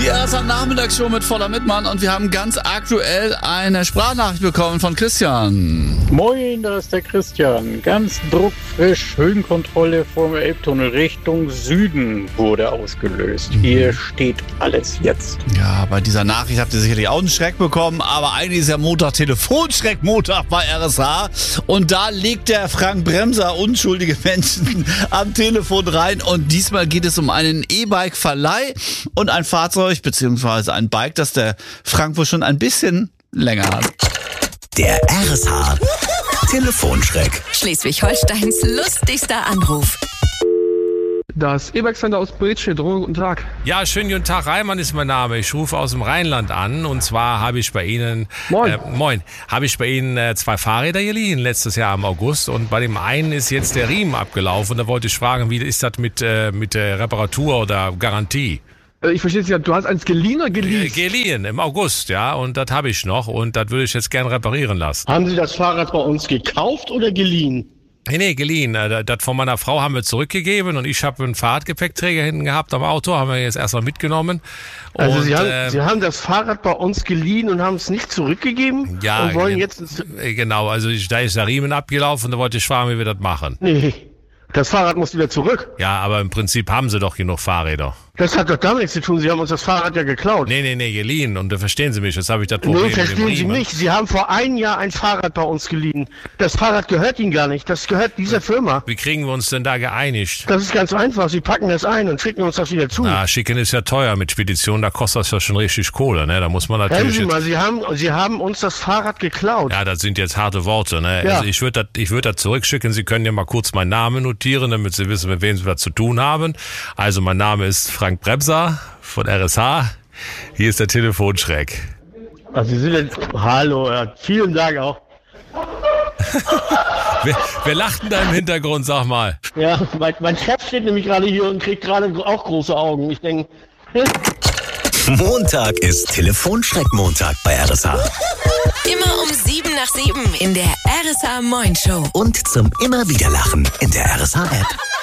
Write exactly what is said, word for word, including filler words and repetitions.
Die R S A-Nachmittagsshow mit Voller Mittmann und wir haben ganz aktuell eine Sprachnachricht bekommen von Christian. Moin, da ist der Christian. Ganz druckfrisch, Höhenkontrolle vom Elbtunnel Richtung Süden wurde ausgelöst. Mhm. Hier steht alles jetzt. Ja, bei dieser Nachricht habt ihr sicherlich auch einen Schreck bekommen, aber eigentlich ist ja Montag Telefonschreck-Montag bei R S A und da legt der Frank Bremser unschuldige Menschen am Telefon rein und diesmal geht es um einen E-Bike-Verleih und ein Fahrzeug beziehungsweise ein Bike, das der Frank wohl schon ein bisschen länger hat. Der R S H Telefonschreck. Schleswig-Holsteins lustigster Anruf. Das E-Bike-Center aus Bretsche, guten Tag. Ja, schönen guten Tag, Reimann ist mein Name. Ich rufe aus dem Rheinland an und zwar habe ich bei Ihnen, Moin. Äh, moin, habe ich bei Ihnen äh, zwei Fahrräder geliehen letztes Jahr im August und bei dem einen ist jetzt der Riemen abgelaufen und da wollte ich fragen, wie ist das mit, äh, mit der Reparatur oder Garantie? Äh, Ich verstehe es ja, du hast eins geliehen oder Äh, geleast? geliehen im August, ja, und das habe ich noch und das würde ich jetzt gern reparieren lassen. Haben Sie das Fahrrad bei uns gekauft oder geliehen? Nee, nee, geliehen. Äh, Das von meiner Frau haben wir zurückgegeben und ich habe einen Fahrradgepäckträger hinten gehabt am Auto, haben wir jetzt erstmal mitgenommen. Also und, Sie, haben, äh, Sie haben das Fahrrad bei uns geliehen und haben es nicht zurückgegeben? Ja, und wollen gen- jetzt... ins- äh, genau, also ich, da ist der Riemen abgelaufen und da wollte ich fragen, wie wir das machen. Nee, das Fahrrad muss wieder zurück. Ja, aber im Prinzip haben sie doch genug Fahrräder. Das hat doch damit nichts zu tun. Sie haben uns das Fahrrad ja geklaut. Nee, nee, nee, geliehen. Und da verstehen Sie mich, jetzt habe ich das Problem Nee, mit dem verstehen Sie Riemen. nicht. Sie haben vor einem Jahr ein Fahrrad bei uns geliehen. Das Fahrrad gehört Ihnen gar nicht. Das gehört dieser Firma. Wie kriegen wir uns denn da geeinigt? Das ist ganz einfach. Sie packen das ein und schicken uns das wieder zu. Na, schicken ist ja teuer mit Spedition, da kostet das ja schon richtig Kohle, ne? Da muss man Hören natürlich Sie jetzt, mal, Sie haben, Sie haben uns das Fahrrad geklaut. ja, das sind jetzt harte Worte, ne? Ja. Also ich würde das, ich würde das zurückschicken. Sie können ja mal kurz meinen Namen notieren, damit Sie wissen, mit wem Sie was zu tun haben. Also mein Name ist Frank Bremser von R S H. Hier ist der Telefonschreck. Also Sie sind jetzt... Hallo, ja, vielen Dank auch. Wer, wer lacht denn da im Hintergrund, sag mal? Ja, mein, mein Chef steht nämlich gerade hier und kriegt gerade auch große Augen. Ich denke... Montag ist Telefonschreck-Montag bei R S H. Immer um sieben nach sieben in der R S A Moin Show. Und zum immer wieder Lachen in der R S H App.